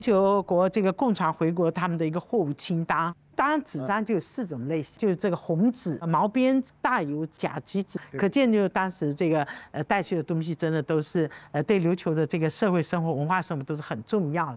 琉国这个共传回国他们的一个货物清单。当然，纸张就有4种类型，就是这个红纸、毛边、大油、甲基纸。可见，就是当时这个带去的东西，真的都是对琉球的这个社会生活、文化生活都是很重要的。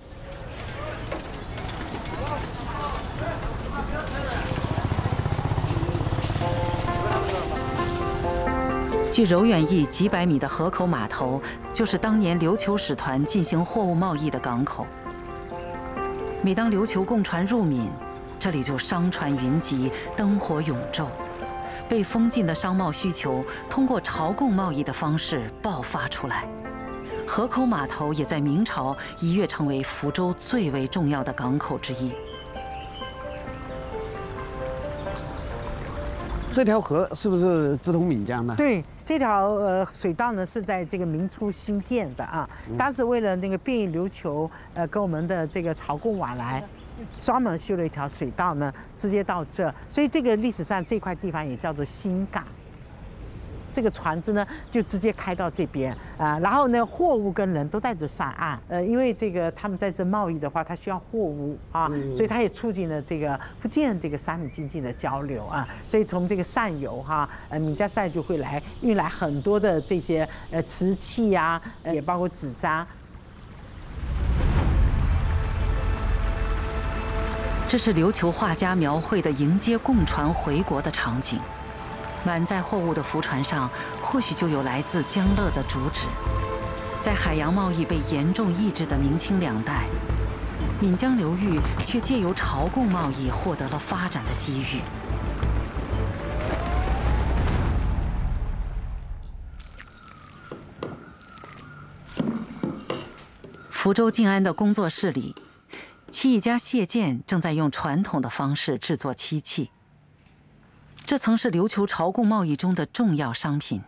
距柔远驿几百米的河口码头，就是当年琉球使团进行货物贸易的港口。每当琉球共船入闽，这里就商船云集，灯火永昼。被封禁的商贸需求，通过朝贡贸易的方式爆发出来。河口码头也在明朝一跃成为福州最为重要的港口之一。 这条河是不是直通闽江呢？ 对，这条水道呢是在这个明初兴建的啊。当时为了那个便于琉球跟我们的这个朝贡往来，专门修了一条水道呢，直接到这，所以这个历史上这块地方也叫做新港。这个船只呢就直接开到这边啊，然后呢货物跟人都在这上岸。因为这个他们在这贸易的话，它需要货物啊，所以它也促进了这个福建这个商品经济的交流啊。所以从这个上游哈，闽江上游就会运来很多的这些瓷器呀，也包括纸张。 这是琉球画家描绘的迎接共船回国的场景。满载货物的浮船上，或许就有来自江乐的竹纸。在海洋贸易被严重抑制的明清2代，闽江流域却借由朝贡贸易获得了发展的机遇。福州静安的工作室里，漆艺家谢建正在用传统的方式制作漆器。这曾是琉球朝贡贸易中的重要商品。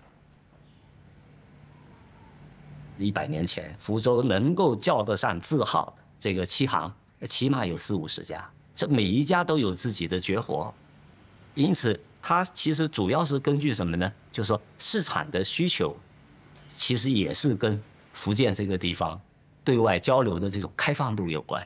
100年前，福州能够叫得上字号的这个漆行，起码有40-50家，这每一家都有自己的绝活。因此，它其实主要是根据什么呢？就是说市场的需求，其实也是跟福建这个地方对外交流的这种开放度有关。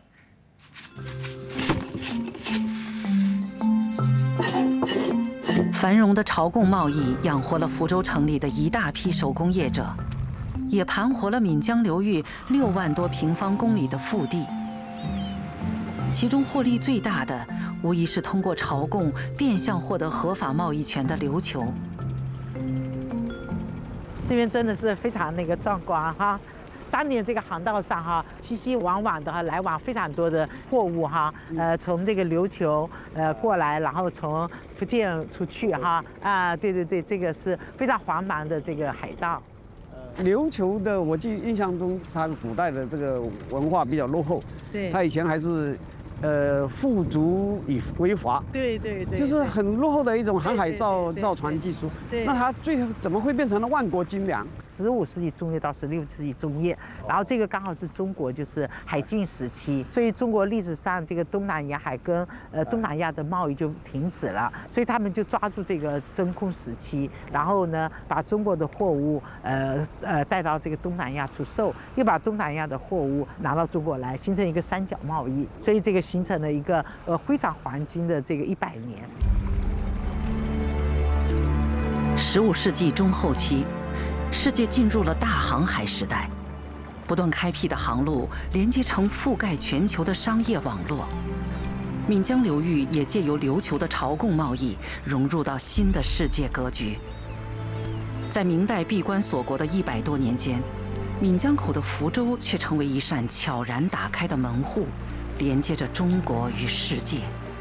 繁荣的朝贡贸易养活了福州城里的一大批手工业者，也盘活了闽江流域6万多平方公里的腹地。其中获利最大的，无疑是通过朝贡变相获得合法贸易权的琉球。 这边真的是非常壮观哈。当年这个航道上哈，熙熙往往的哈，来往非常多的货物哈，从这个琉球过来，然后从福建出去哈，对，这个是非常繁忙的这个海道。 琉球的，我印象中，它古代的这个文化比较落后， 对， 它以前还是富足以为华， 对， 就是很落后的一种航海造船技术。 对， 那它最后怎么会变成了万国精良 ？15世纪中叶到16世纪中叶，然后这个刚好是中国就是海禁时期，所以中国历史上这个东南沿海跟东南亚的贸易就停止了，所以他们就抓住这个真空时期，然后呢把中国的货物带到这个东南亚出售，又把东南亚的货物拿到中国来，形成一个三角贸易，所以这个形成了一个非常黄金的这个100年。 15世纪中后期，世界进入了大航海时代，不断开辟的航路连接成覆盖全球的商业网络。闽江流域也借由琉球的朝贡贸易融入到新的世界格局。在明代闭关锁国的100多年间，闽江口的福州却成为一扇悄然打开的门户，连接着中国与世界。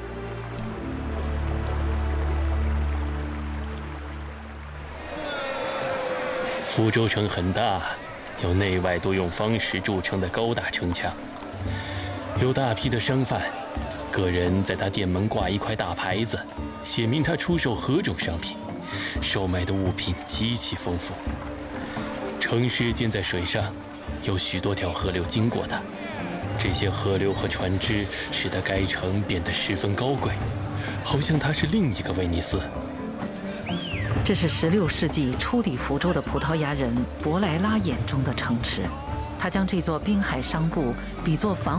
福州城很大，有内外都用方石筑成的高大城墙，有大批的商贩，个人在他店门挂一块大牌子，写明他出售何种商品，售卖的物品极其丰富。城市建在水上，有许多条河流经过它，这些河流和船只使得该城变得十分高贵，好像它是另一个威尼斯。 这是16世纪初抵福州的葡萄牙人博莱拉眼中的城池，他将这座滨海商埠比作繁